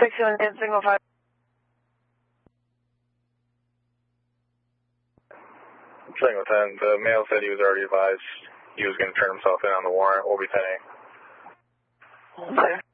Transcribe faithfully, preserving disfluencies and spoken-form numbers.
six seven ten single five. Single ten, the male said he was already advised he was going to turn himself in on the warrant. We'll be ten eight. Okay.